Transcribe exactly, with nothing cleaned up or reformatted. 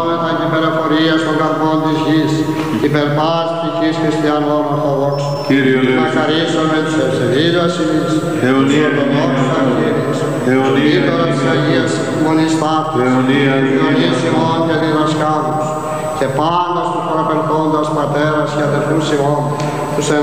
Και υπερεφορία των καρπών της γης, υπερπάς πτυχής χριστιανών ορθοδόξων. Κύριε Λέξη. Να χαρίσουμε τους ευσεβείς βασιλείς, τους Αιωνία ορθοδόξους αρχίερεις, τους δίδωρας της Αγίας Μονής Ταύτης, Αιωνία Ιωνίς ημών και διδασκάλους, και πάντα στους προπερχόντας πατέρας και αδερφούς ημών, τους